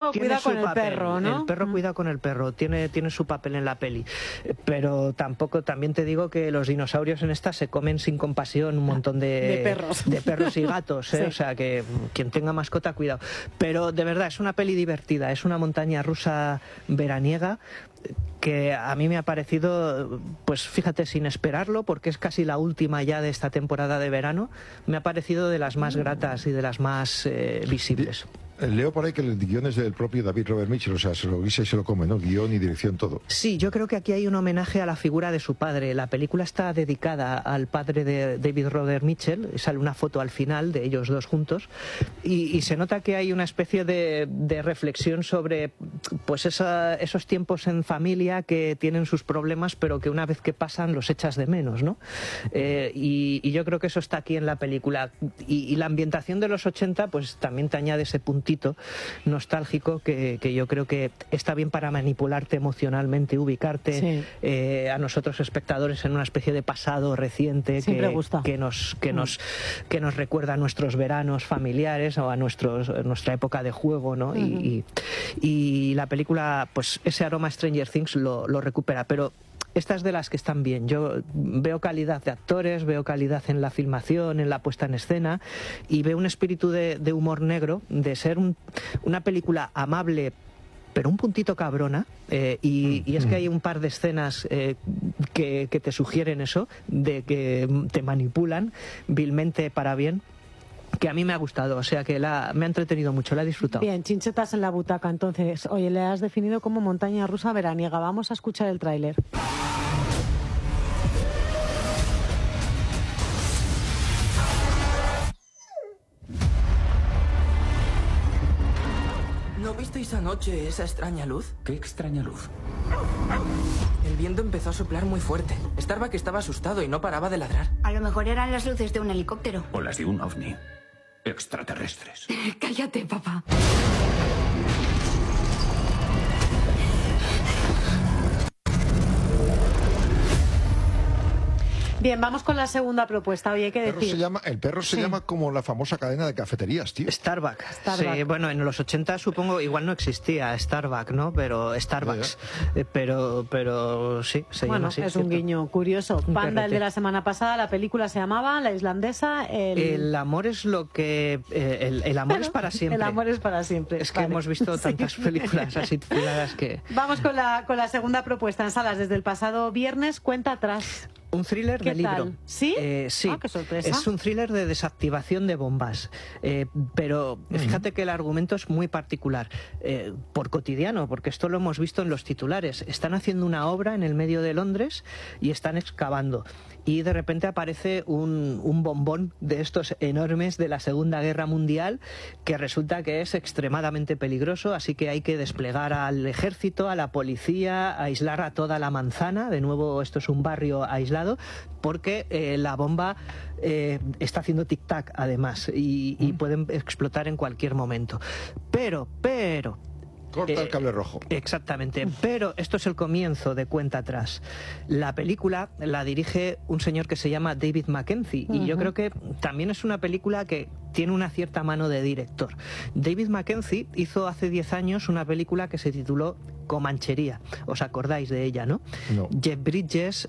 perro cuida con el perro, ¿no? El perro cuida con el perro, tiene su papel en la peli. Pero también te digo que los dinosaurios en esta se comen sin compasión un montón de perros y gatos, ¿eh? Sí. O sea, que quien tenga mascota, cuidado. Pero de verdad, es una peli divertida, es una montaña rusa veraniega que a mí me ha parecido, pues fíjate, sin esperarlo, porque es casi la última ya de esta temporada de verano, me ha parecido de las más gratas y de las más visibles. Leo por ahí que el guión es del propio David Robert Mitchell, o sea, se lo guisa y se lo come, ¿no? Guión y dirección, todo. Sí, yo creo que aquí hay un homenaje a la figura de su padre. La película está dedicada al padre de David Robert Mitchell, sale una foto al final de ellos dos juntos, y se nota que hay una especie de reflexión sobre pues esos tiempos en familia que tienen sus problemas, pero que una vez que pasan los echas de menos, ¿no? Y yo creo que eso está aquí en la película. Y la ambientación de los 80, pues también te añade ese puntito nostálgico que yo creo que está bien para manipularte emocionalmente, ubicarte a nosotros espectadores en una especie de pasado reciente que nos recuerda a nuestros veranos familiares o a nuestra época de juego, ¿no? Y la película, pues ese aroma Stranger Things lo recupera, pero estas de las que están bien. Yo veo calidad de actores, veo calidad en la filmación, en la puesta en escena, y veo un espíritu de humor negro, de ser una película amable pero un puntito cabrona, y es que hay un par de escenas que te sugieren eso, de que te manipulan vilmente para bien, que a mí me ha gustado, o sea que me ha entretenido mucho, la he disfrutado. Bien, chinchetas en la butaca, entonces. Oye, le has definido como montaña rusa veraniega. Vamos a escuchar el tráiler. ¿No visteis anoche esa extraña luz? ¿Qué extraña luz? El viento empezó a soplar muy fuerte. Starbuck estaba asustado y no paraba de ladrar. A lo mejor eran las luces de un helicóptero. O las de un ovni. Extraterrestres. Cállate, papá. Bien, vamos con la segunda propuesta. Oye, ¿qué decir? El perro se llama como la famosa cadena de cafeterías, tío. Starbucks. Sí, bueno, en los 80 supongo igual no existía Starbucks, ¿no? Pero Starbucks. Pero sí, se llama así. Es un guiño curioso. Panda, el de la semana pasada, la película se llamaba La Islandesa. El amor es lo que... el amor es para siempre. El amor es para siempre. Es que hemos visto tantas películas así tituladas que... Vamos con la segunda propuesta en salas desde el pasado viernes, Cuenta atrás. Un thriller de libro. Tal? ¿Sí? Sí. Ah, qué sorpresa. Es un thriller de desactivación de bombas. Pero fíjate que el argumento es muy particular. Por cotidiano, porque esto lo hemos visto en los titulares. Están haciendo una obra en el medio de Londres y están excavando. Y de repente aparece un bombón de estos enormes de la Segunda Guerra Mundial que resulta que es extremadamente peligroso, así que hay que desplegar al ejército, a la policía, aislar a toda la manzana. De nuevo, esto es un barrio aislado, porque la bomba está haciendo tic-tac además y pueden explotar en cualquier momento. Pero corta el cable rojo. Exactamente, pero esto es el comienzo de Cuenta atrás. La película la dirige un señor que se llama David Mackenzie, y yo creo que también es una película que tiene una cierta mano de director. David Mackenzie hizo hace 10 años una película que se tituló Comanchería. ¿Os acordáis de ella, no? No. Jeff Bridges...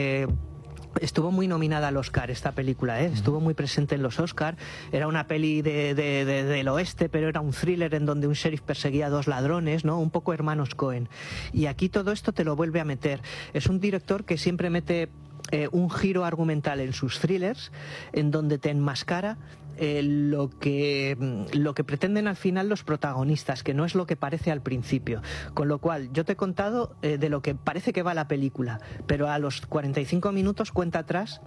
estuvo muy nominada al Oscar esta película, estuvo muy presente en los Oscar. Era una peli del oeste, pero era un thriller en donde un sheriff perseguía a dos ladrones, ¿no? Un poco hermanos Coen. Y aquí todo esto te lo vuelve a meter. Es un director que siempre mete un giro argumental en sus thrillers, en donde te enmascara lo que pretenden al final los protagonistas, que no es lo que parece al principio. Con lo cual, yo te he contado de lo que parece que va la película, pero a los 45 minutos, Cuenta atrás,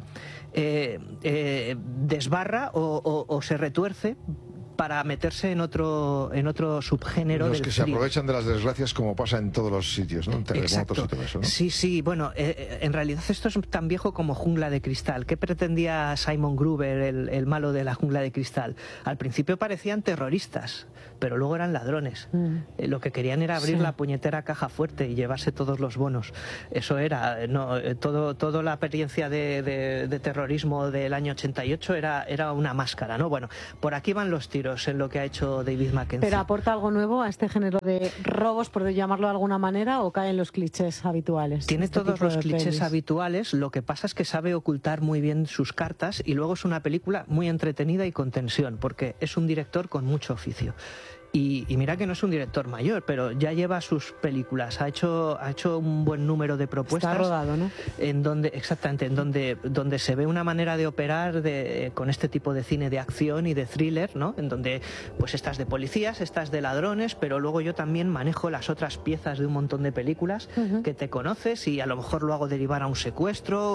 desbarra o se retuerce para meterse en otro subgénero los del que se thriller. aprovechan de las desgracias, como pasa en todos los sitios, ¿no? En terremotos y todo eso, ¿no? Sí, bueno, en realidad esto es tan viejo como Jungla de Cristal. ¿Qué pretendía Simon Gruber, el malo de la Jungla de Cristal? Al principio parecían terroristas, pero luego eran ladrones. Lo que querían era abrir la puñetera caja fuerte y llevarse todos los bonos. Eso era, toda la experiencia de terrorismo del año 88 era una máscara, ¿no? Bueno, por aquí van los tiros en lo que ha hecho David Mackenzie. ¿Pero aporta algo nuevo a este género de robos, por llamarlo de alguna manera, o caen los clichés habituales? Tiene todos los clichés habituales, lo que pasa es que sabe ocultar muy bien sus cartas, y luego es una película muy entretenida y con tensión, porque es un director con mucho oficio. Y mira que no es un director mayor, pero ya lleva sus películas, ha hecho un buen número de propuestas. Está rodado, ¿no? Exactamente, en donde se ve una manera de operar con este tipo de cine de acción y de thriller, ¿no? En donde pues estás de policías, estás de ladrones, pero luego yo también manejo las otras piezas de un montón de películas que te conoces, y a lo mejor lo hago derivar a un secuestro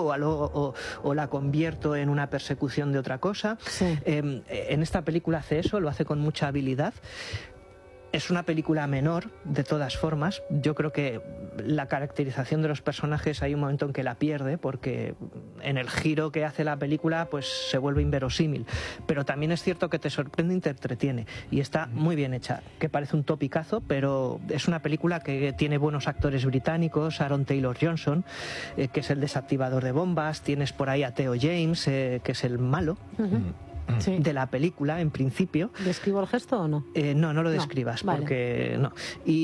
o la convierto en una persecución de otra cosa. Sí. En esta película hace eso, lo hace con mucha habilidad. Es una película menor, de todas formas. Yo creo que la caracterización de los personajes hay un momento en que la pierde, porque en el giro que hace la película pues se vuelve inverosímil. Pero también es cierto que te sorprende y te entretiene. Y está muy bien hecha, que parece un topicazo, pero es una película que tiene buenos actores británicos. Aaron Taylor-Johnson, que es el desactivador de bombas. Tienes por ahí a Theo James, que es el malo. Sí. De la película, en principio. ¿Describo el gesto o no? No lo describas, vale. Porque no.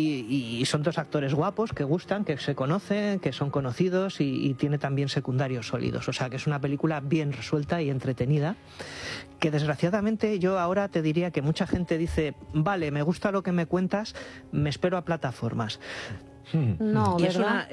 Y son dos actores guapos que gustan, que se conocen, que son conocidos, y tiene también secundarios sólidos. O sea que es una película bien resuelta y entretenida, que desgraciadamente yo ahora te diría que mucha gente dice, vale, me gusta lo que me cuentas, me espero a plataformas. No, y ¿verdad?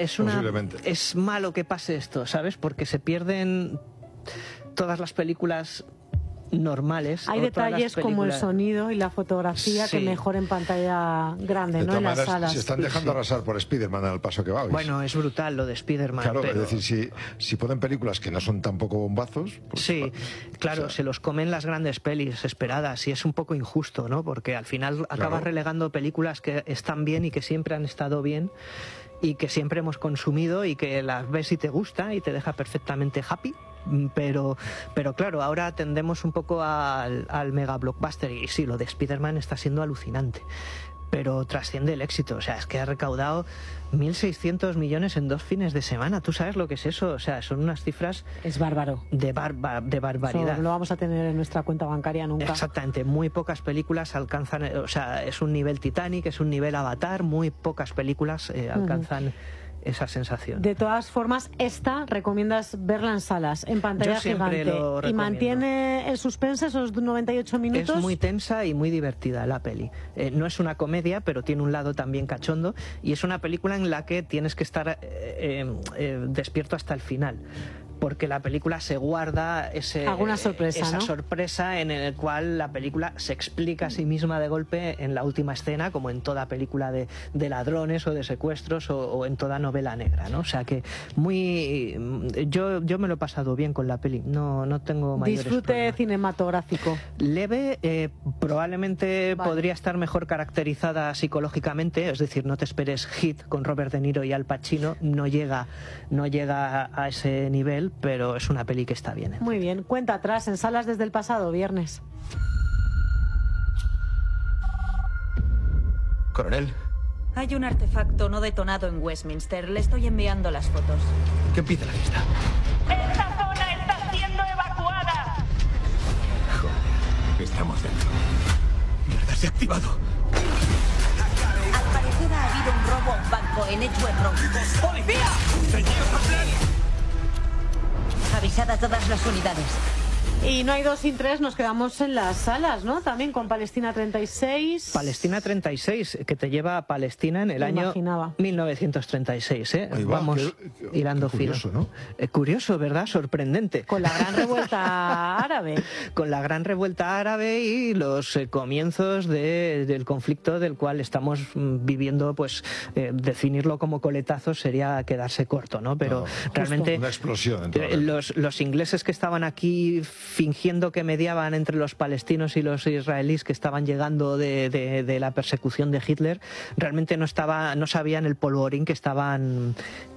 Es malo que pase esto, ¿sabes? Porque se pierden todas las películas normales. Hay detalles como el sonido y la fotografía que mejor en pantalla grande, ¿no? En las salas. Se están dejando arrasar por Spiderman al paso que va hoy. Bueno, es brutal lo de Spiderman. Claro, pero... es decir, si ponen películas que no son tampoco bombazos... Pues, sí, claro, o sea, se los comen las grandes pelis esperadas, y es un poco injusto, ¿no? Porque al final acabas relegando películas que están bien y que siempre han estado bien y que siempre hemos consumido y que las ves y te gusta y te deja perfectamente happy. Pero claro, ahora tendemos un poco al mega blockbuster, y sí, lo de Spider-Man está siendo alucinante, pero trasciende el éxito. O sea, es que ha recaudado 1.600 millones en 2 fines de semana. ¿Tú sabes lo que es eso? O sea, son unas cifras... Es bárbaro. De barbaridad. Eso no lo vamos a tener en nuestra cuenta bancaria nunca. Exactamente. Muy pocas películas alcanzan... O sea, es un nivel Titanic, es un nivel Avatar. Muy pocas películas alcanzan... esa sensación. De todas formas, esta recomiendas verla en salas, en pantalla gigante. ¿Y mantiene el suspense esos 98 minutos? Es muy tensa y muy divertida la peli. No es una comedia, pero tiene un lado también cachondo, y es una película en la que tienes que estar despierto hasta el final, porque la película se guarda alguna sorpresa, esa ¿no? sorpresa en el cual la película se explica a sí misma de golpe en la última escena, como en toda película de ladrones o de secuestros o en toda novela negra, ¿no? O sea que yo me lo he pasado bien con la peli, no tengo mayores disfrute problemas. Cinematográfico. Leve, probablemente podría estar mejor caracterizada psicológicamente, es decir, no te esperes Hit con Robert De Niro y Al Pacino, no llega a ese nivel, pero es una peli que está bien. Muy bien, cuenta atrás, en salas desde el pasado viernes. Coronel. Hay un artefacto no detonado en Westminster. Le estoy enviando las fotos. Que empiece la fiesta. ¡Esta zona está siendo evacuada! Joder, estamos dentro. Mierda, se ha activado. Al parecer ha habido un robo a un banco en Edgeware Road. ¡Policía! ¡Ceñidos al plan! Avisad a todas las unidades. Y no hay 2 sin 3, nos quedamos en las salas, ¿no? También con Palestina 36. Palestina 36, que te lleva a Palestina en el año 1936, ¿eh? Vamos hilando fino. Curioso, ¿no? Curioso, ¿verdad? Sorprendente. Con la gran revuelta árabe. Con la gran revuelta árabe y los comienzos del conflicto del cual estamos viviendo, pues definirlo como coletazos sería quedarse corto, ¿no? Pero realmente una explosión. los ingleses que estaban aquí fingiendo que mediaban entre los palestinos y los israelíes que estaban llegando de la persecución de Hitler, realmente no sabían el polvorín que estaban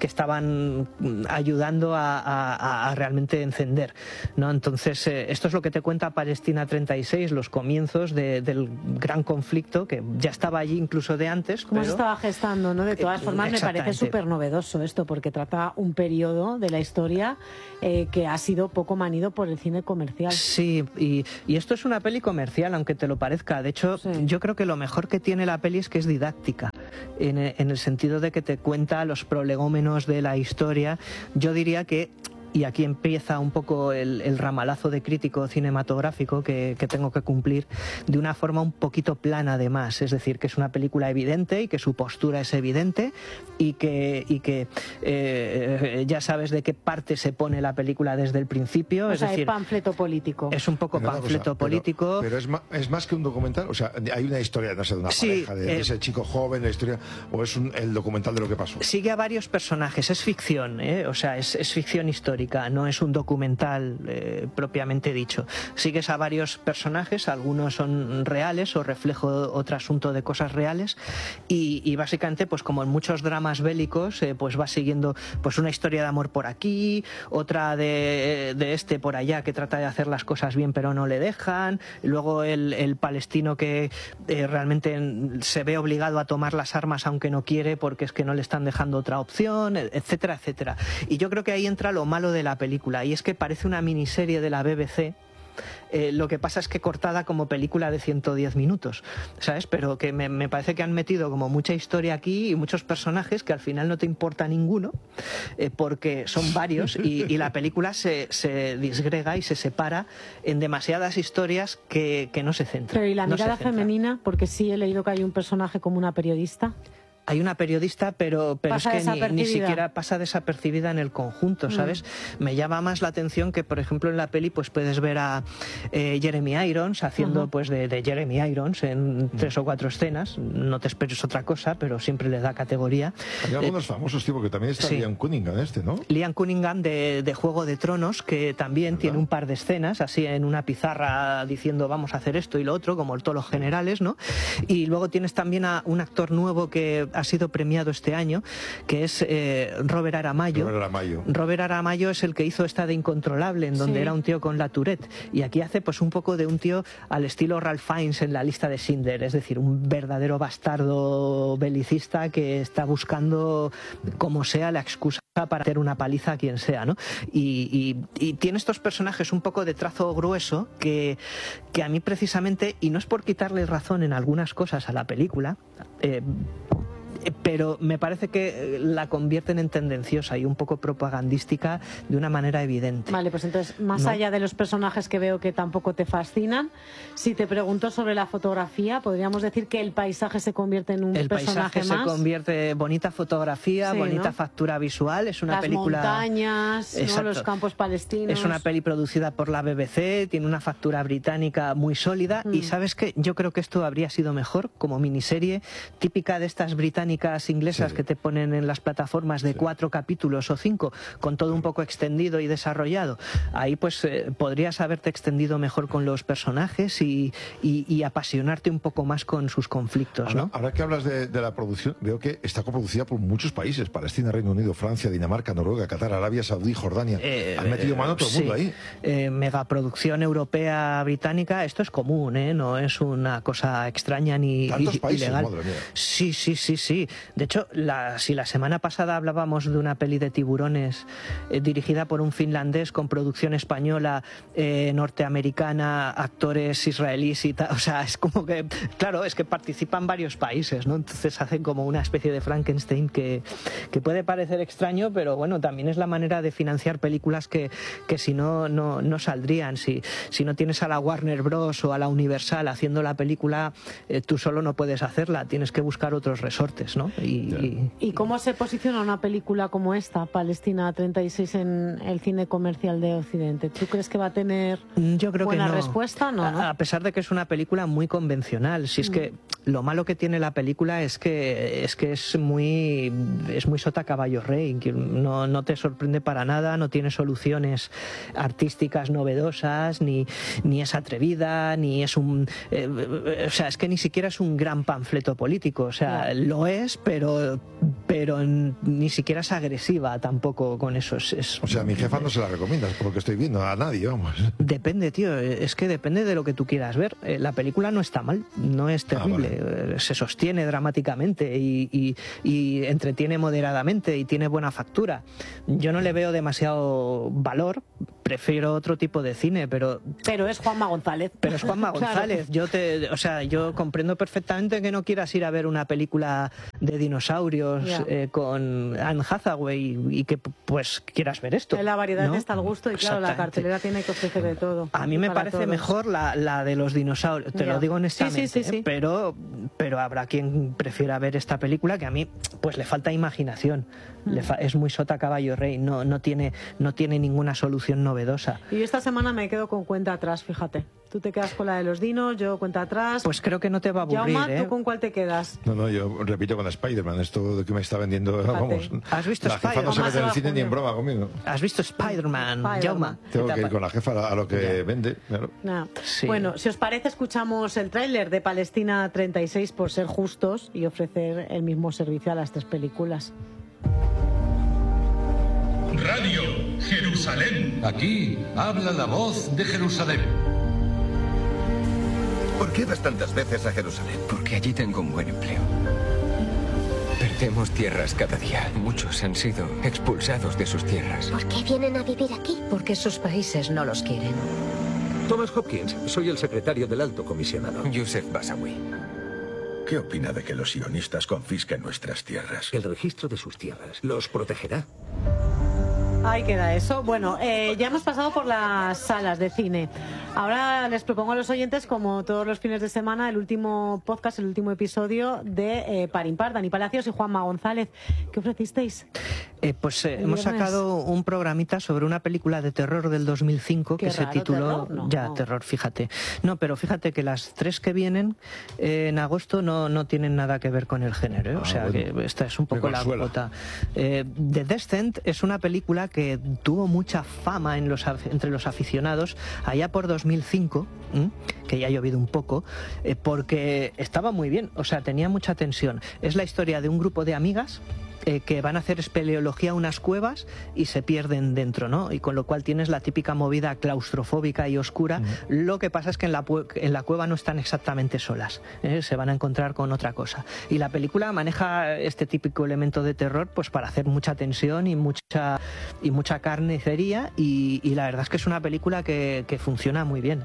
ayudando a realmente encender, ¿no? Entonces, esto es lo que te cuenta Palestina 36, los comienzos del gran conflicto, que ya estaba allí incluso de antes. ¿Cómo se estaba gestando, no? De todas formas, me parece súper novedoso esto, porque trata un periodo de la historia que ha sido poco manido por el cine comercial. Sí, y esto es una peli comercial, aunque te lo parezca. De hecho, yo creo que lo mejor que tiene la peli es que es didáctica, en el sentido de que te cuenta los prolegómenos de la historia. Yo diría que, y aquí empieza un poco el ramalazo de crítico cinematográfico que tengo que cumplir, de una forma un poquito plana además, es decir, que es una película evidente y que su postura es evidente y que ya sabes de qué parte se pone la película desde el principio. O es sea, decir, es panfleto político. Es un poco panfleto político. Pero es más que un documental, o sea, hay una historia, no sé, de una pareja, de ese chico joven, la historia, o es el documental de lo que pasó. Sigue a varios personajes, es ficción, o sea, es ficción histórica. No es un documental propiamente dicho. Sigues a varios personajes, algunos son reales o reflejo otro asunto de cosas reales, y básicamente, pues como en muchos dramas bélicos, pues vas siguiendo pues una historia de amor por aquí, otra de este por allá que trata de hacer las cosas bien pero no le dejan, luego el palestino que realmente se ve obligado a tomar las armas aunque no quiere porque es que no le están dejando otra opción, etcétera, etcétera. Y yo creo que ahí entra lo malo de la película, y es que parece una miniserie de la BBC. Lo que pasa es que cortada como película de 110 minutos, ¿sabes? Pero que me parece que han metido como mucha historia aquí y muchos personajes que al final no te importa ninguno, porque son varios, y la película se disgrega y se separa en demasiadas historias que no se centran. Pero ¿y la mirada femenina? Porque sí he leído que hay un personaje como una periodista. Hay una periodista, pero es que ni siquiera pasa desapercibida en el conjunto, ¿sabes? Me llama más la atención que, por ejemplo, en la peli pues puedes ver a Jeremy Irons haciendo pues de Jeremy Irons en 3 o 4 escenas. No te esperes otra cosa, pero siempre le da categoría. Hay algunos famosos, tipo, que también está Liam Cunningham ¿no? Liam Cunningham de Juego de Tronos, que también tiene un par de escenas así en una pizarra diciendo vamos a hacer esto y lo otro, como todos los generales, ¿no? Y luego tienes también a un actor nuevo que ha sido premiado este año, que es Robert Aramayo. Robert Aramayo es el que hizo esta de Incontrolable, en donde era un tío con la Tourette, y aquí hace pues un poco de un tío al estilo Ralph Fiennes en La lista de Schindler, es decir, un verdadero bastardo belicista que está buscando como sea la excusa para hacer una paliza a quien sea, ¿no? Y tiene estos personajes un poco de trazo grueso que a mí precisamente, y no es por quitarle razón en algunas cosas a la película, pero me parece que la convierten en tendenciosa y un poco propagandística de una manera evidente. Vale, pues entonces, más allá de los personajes que veo que tampoco te fascinan, si te pregunto sobre la fotografía, ¿podríamos decir que el paisaje se convierte en un personaje más? El paisaje se convierte, bonita fotografía, bonita factura visual, es una película... Las montañas, ¿no? Los campos palestinos... Es una peli producida por la BBC, tiene una factura británica muy sólida, y ¿sabes qué? Yo creo que esto habría sido mejor como miniserie, típica de estas británicas inglesas que te ponen en las plataformas de 4 capítulos o 5, con todo un poco extendido y desarrollado. Ahí pues podrías haberte extendido mejor con los personajes y apasionarte un poco más con sus conflictos, ¿no? Ahora que hablas de la producción, veo que está coproducida por muchos países: Palestina, Reino Unido, Francia, Dinamarca, Noruega, Qatar, Arabia Saudí, Jordania. Han metido mano todo el mundo ahí. Megaproducción europea, británica, esto es común, no es una cosa extraña ni ¿Tantos países? Ilegal. Madre mía. Sí. De hecho, si la semana pasada hablábamos de una peli de tiburones dirigida por un finlandés con producción española, norteamericana, actores israelíes y tal, o sea, es como que, claro, es que participan varios países, ¿no? Entonces hacen como una especie de Frankenstein que puede parecer extraño, pero bueno, también es la manera de financiar películas que si no saldrían. Si no tienes a la Warner Bros. O a la Universal haciendo la película, tú solo no puedes hacerla, tienes que buscar otros resortes. fuertes, ¿no? ¿Y cómo se posiciona una película como esta, Palestina 36, en el cine comercial de Occidente? ¿Tú crees que va a tener buena respuesta? No, ¿no? A pesar de que es una película muy convencional. Si es que lo malo que tiene la película es que es muy sota caballo rey, que no te sorprende para nada, no tiene soluciones artísticas novedosas, ni es atrevida, ni es o sea, es que ni siquiera es un gran panfleto político. O sea, lo es, pero ni siquiera es agresiva tampoco con eso. O sea, a mi jefa no se la recomiendas, por lo que estoy viendo, a nadie, vamos. Depende, tío, es que depende de lo que tú quieras ver. La película no está mal, no es terrible, vale. Se sostiene dramáticamente y entretiene moderadamente y tiene buena factura. Yo no le veo demasiado valor, prefiero otro tipo de cine, pero es Juanma González. Pero es Juanma González. Claro. Yo comprendo perfectamente que no quieras ir a ver una película de dinosaurios con Anne Hathaway y que pues quieras ver esto. La variedad está al gusto y claro, la cartelera tiene que ofrecer de todo. A mí me parece todos. Mejor la de los dinosaurios, te lo digo honestamente, sí. Pero habrá quien prefiera ver esta película que a mí pues le falta imaginación. Es muy sota caballo rey, no tiene ninguna solución novedosa. Y esta semana me quedo con cuenta atrás, fíjate. Tú te quedas con la de los dinos, yo cuenta atrás. Pues creo que no te va a aburrir. Jaume, ¿tú con cuál te quedas? No, yo repito con Spider-Man, esto de que me está vendiendo, vamos. ¿Has visto la jefa no se mete en el cine ni en broma conmigo. ¿Has visto Spider-Man, Jaume? Tengo que ir con la jefa a lo que vende, claro. Sí. Bueno, si os parece, escuchamos el tráiler de Palestina 36 por ser justos y ofrecer el mismo servicio a las tres películas. Radio Jerusalén. Aquí habla la voz de Jerusalén. ¿Por qué vas tantas veces a Jerusalén? Porque allí tengo un buen empleo. Perdemos tierras cada día. Muchos han sido expulsados de sus tierras. ¿Por qué vienen a vivir aquí? Porque sus países no los quieren. Thomas Hopkins, soy el secretario del Alto Comisionado. Yusef Basawi. ¿Qué opina de que los sionistas confisquen nuestras tierras? El registro de sus tierras los protegerá. Ahí queda eso. Bueno, ya hemos pasado por las salas de cine. Ahora les propongo a los oyentes, como todos los fines de semana, el último podcast, el último episodio de Par Impar. Dani Palacios y Juanma González. ¿Qué ofrecisteis? Hemos sacado un programita sobre una película de terror del 2005 que se tituló... terror, fíjate. No, pero fíjate que las tres que vienen en agosto no tienen nada que ver con el género, que esta es un poco la cuota. The Descent es una película que tuvo mucha fama entre los aficionados allá por 2005, que ya ha llovido un poco, porque estaba muy bien, tenía mucha tensión. Es la historia de un grupo de amigas que van a hacer espeleología a unas cuevas y se pierden dentro, ¿no? Y con lo cual tienes la típica movida claustrofóbica y oscura. Lo que pasa es que en la cueva no están exactamente solas, se van a encontrar con otra cosa. Y la película maneja este típico elemento de terror pues para hacer mucha tensión y mucha carnicería y la verdad es que es una película que funciona muy bien,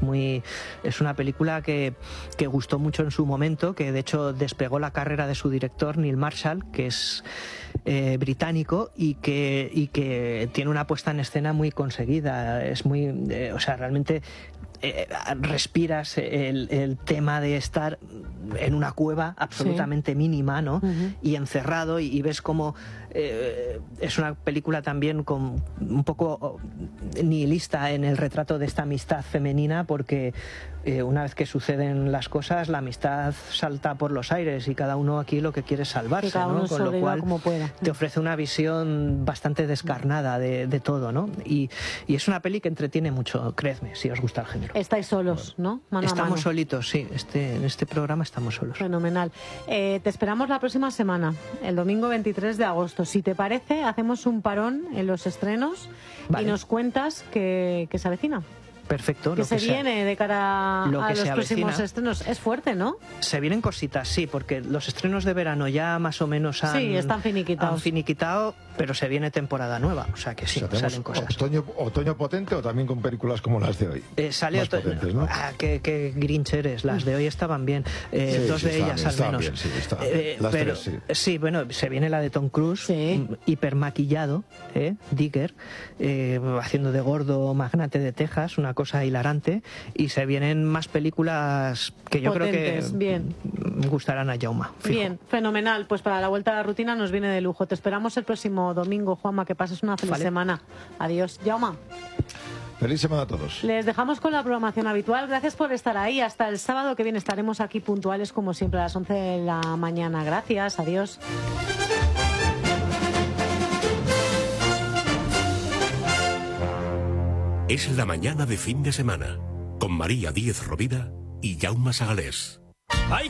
es una película que gustó mucho en su momento, que de hecho despegó la carrera de su director Neil Marshall, que es británico y que tiene una puesta en escena muy conseguida. Es muy, realmente respiras el tema de estar en una cueva absolutamente mínima, ¿no? Y encerrado y ves cómo es una película también con un poco nihilista en el retrato de esta amistad femenina, porque una vez que suceden las cosas, la amistad salta por los aires y cada uno aquí lo que quiere es salvarse, ¿no? Con lo cual te ofrece una visión bastante descarnada de todo, ¿no? Y es una peli que entretiene mucho, creedme, si os gusta el género. Estáis solos, ¿no? Estamos solitos, sí. En este programa estamos solos. Fenomenal. Te esperamos la próxima semana, el domingo 23 de agosto. Si te parece, hacemos un parón en los estrenos y nos cuentas que se avecina. Perfecto. Que se viene de cara a los próximos estrenos. Es fuerte, ¿no? Se vienen cositas, sí, porque los estrenos de verano ya más o menos están finiquitados. Han finiquitado, pero se viene temporada nueva, o sea que sí, salen cosas. ¿Otoño potente o también con películas como las de hoy? Sale más potentes, ¿no? Qué grinch eres, las de hoy estaban bien, dos de ellas al menos. Bien, las pero tres, sí, bueno, se viene la de Tom Cruise, hipermaquillado, Digger, haciendo de gordo magnate de Texas, una una cosa hilarante, y se vienen más películas que yo Potentes, creo que bien. gustarán a Jaume. Fijo. Bien, fenomenal. Pues para la vuelta a la rutina nos viene de lujo. Te esperamos el próximo domingo, Juanma, que pases una feliz semana. Adiós, Jaume. Feliz semana a todos. Les dejamos con la programación habitual. Gracias por estar ahí. Hasta el sábado que viene estaremos aquí puntuales como siempre a las 11 de la mañana. Gracias. Adiós. Es la mañana de fin de semana con María Díez Rovira y Jaume Sagalés. ¡Ay!